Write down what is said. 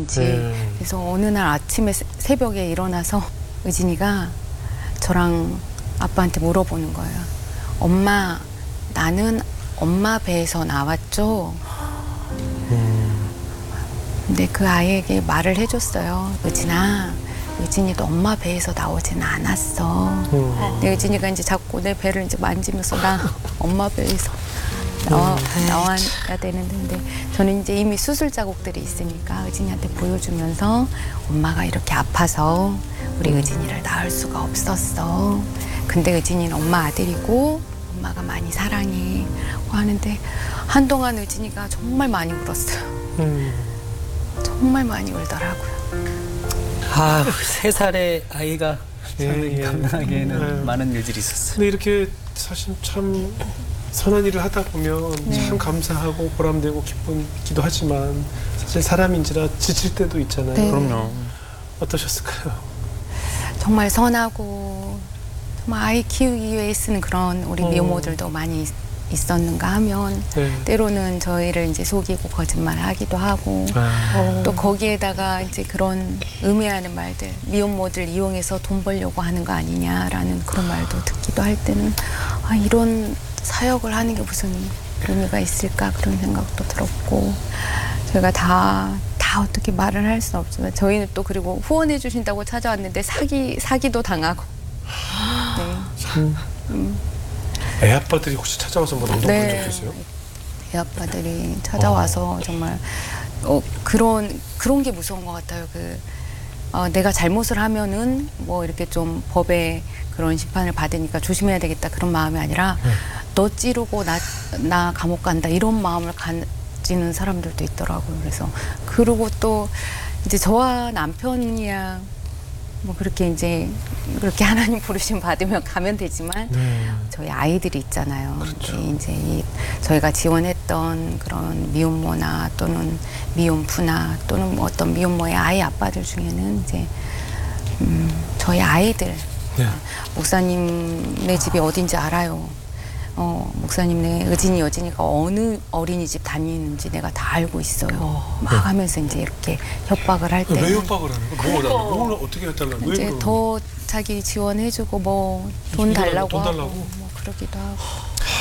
있는지. 그래서 어느 날 아침에 새벽에 일어나서 의진이가 저랑 아빠한테 물어보는 거예요. 엄마, 나는 엄마 배에서 나왔죠? 근데 그 아이에게 말을 해줬어요. 의진이도 엄마 배에서 나오진 않았어. 근데 의진이가 이제 자꾸 내 배를 이제 만지면서 나 엄마 배에서 나와야 되는데 저는 이제 이미 수술 자국들이 있으니까 의진이한테 보여주면서 엄마가 이렇게 아파서 우리 의진이를 낳을 수가 없었어. 근데 의진이는 엄마 아들이고 엄마가 많이 사랑해 하는데 한동안 의진이가 정말 많이 울었어요. 정말 많이 울더라고요. 아, 3살의 아이가 감당하기에는 많은 일들이 있었어요. 근데 이렇게 사실 참 선한 일을 하다 보면 참 감사하고 보람되고 기쁘기도 하지만 사실 사람인지라 지칠 때도 있잖아요. 네. 그럼요. 어떠셨을까요? 정말 선하고 정말 아이 키우기 위해 쓰는 그런 우리 미혼모들도 많이 있었는가 하면 때로는 저희를 이제 속이고 거짓말하기도 하고 또 거기에다가 이제 그런 음해하는 말들, 미혼모들 이용해서 돈 벌려고 하는 거 아니냐라는 그런 말도 듣기도 할 때는 아, 이런 사역을 하는 게 무슨 의미가 있을까 그런 생각도 들었고 저희가 다 어떻게 말을 할 수는 없지만 저희는 또 그리고 후원해 주신다고 찾아왔는데 사기도 당하고 네. 애 아빠들이 혹시 찾아와서 뭐 남동 본 적 있어요? 애 아빠들이 찾아와서 정말 그런 게 무서운 것 같아요. 내가 잘못을 하면은 뭐 이렇게 좀 법에 그런 심판을 받으니까 조심해야 되겠다 그런 마음이 아니라 너 찌르고 나 감옥 간다 이런 마음을 가지는 사람들도 있더라고요. 그래서 그리고 또 이제 저와 남편이야 뭐 그렇게 이제 그렇게 하나님 부르심 받으면 가면 되지만 저희 아이들이 있잖아요. 그렇죠. 이제 저희가 지원했던 그런 미혼모나 또는 미혼부나 또는 뭐 어떤 미혼모의 아이 아빠들 중에는 이제 저희 아이들 목사님네 집이 어딘지 알아요. 목사님네 의진이 여진이가 어느 어린이집 다니는지 내가 다 알고 있어요. 막 하면서 이제 이렇게 협박을 할 때. 왜 협박을 하는 거야? 뭘 어떻게 해달라고? 이제 더 자기 지원해주고 뭐 돈 달라고 돈 달라고? 하고 뭐 그러기도 하고.